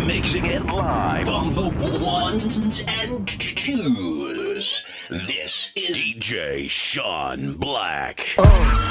Mixing it live on the ones and twos. This is DJ Sean Black. Oh.